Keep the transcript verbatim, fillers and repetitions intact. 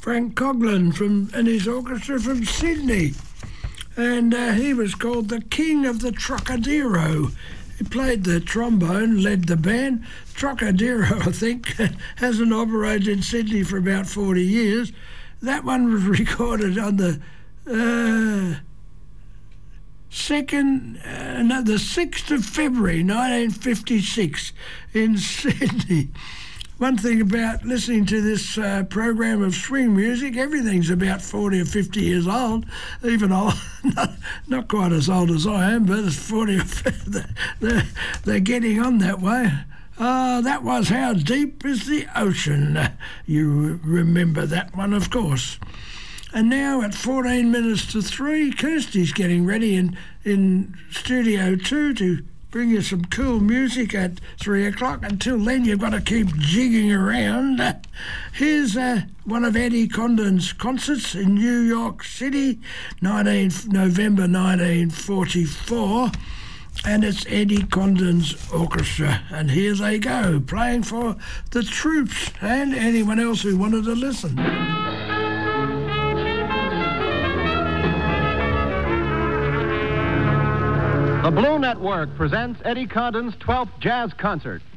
Frank Coughlin from and his orchestra from Sydney. And uh, he was called the King of the Trocadero. He played the trombone, led the band. Trocadero, I think, hasn't operated in Sydney for about forty years. That one was recorded on the uh, second, uh, no, the sixth of February, nineteen fifty-six, in Sydney. One thing about listening to this uh, program of swing music, everything's about forty or fifty years old, even old, not, not quite as old as I am, but it's forty or fifty, they're, they're getting on that way. Ah, uh, that was How Deep Is the Ocean. You remember that one, of course. And now at fourteen minutes to three, Kirsty's getting ready in, in Studio two to bring you some cool music at three o'clock. Until then, you've got to keep jigging around. Here's uh, one of Eddie Condon's concerts in New York City, nineteenth November nineteen forty-four. And it's Eddie Condon's orchestra. And here they go, playing for the troops and anyone else who wanted to listen. The Blue Network presents Eddie Condon's twelfth Jazz Concert.